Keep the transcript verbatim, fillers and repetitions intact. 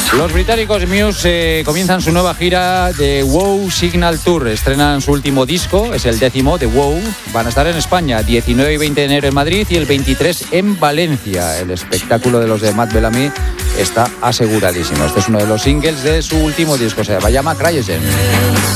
Los británicos Muse eh, comienzan su nueva gira de Wow Signal Tour. Estrenan su último disco, es el décimo de Wow. Van a estar en España, diecinueve y veinte de enero en Madrid y el veintitrés en Valencia. El espectáculo de los de Matt Bellamy está aseguradísimo. Este es uno de los singles de su último disco, se llama Cryogen.